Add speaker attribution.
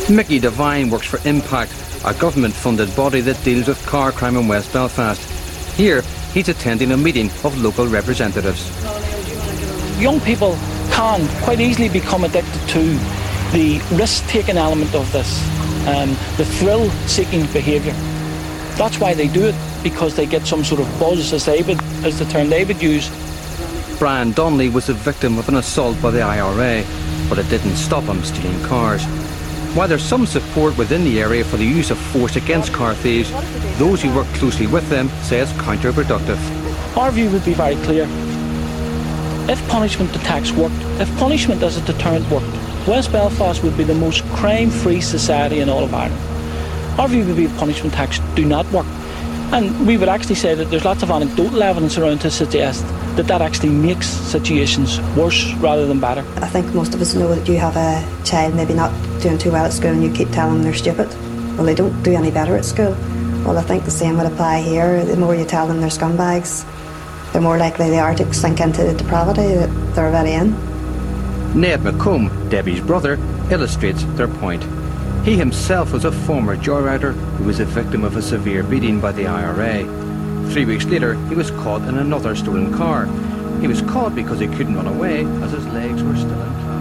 Speaker 1: Mickey Devine works for Impact, a government-funded body that deals with car crime in West Belfast. Here, he's attending a meeting of local representatives.
Speaker 2: Young people can quite easily become addicted to the risk-taking element of this, the thrill-seeking behaviour. That's why they do it, because they get some sort of buzz, as the term they would use.
Speaker 1: Brian Donnelly was the victim of an assault by the IRA, but it didn't stop him stealing cars. While there's some support within the area for the use of force against car thieves, those who work closely with them say it's counterproductive.
Speaker 2: Our view would be very clear. If punishment to tax worked, if punishment as a deterrent worked, West Belfast would be the most crime-free society in all of Ireland. Our view would be punishment tax do not work. And we would actually say that there's lots of anecdotal evidence around to suggest that that actually makes situations worse rather than better.
Speaker 3: I think most of us know that you have a child maybe not doing too well at school and you keep telling them they're stupid. Well, they don't do any better at school. Well, I think the same would apply here. The more you tell them they're scumbags, the more likely they are to sink into the depravity that they're already in.
Speaker 1: Ned McComb, Debbie's brother, illustrates their point. He himself was a former joyrider who was a victim of a severe beating by the IRA. 3 weeks later, he was caught in another stolen car. He was caught because he couldn't run away, as his legs were still intact.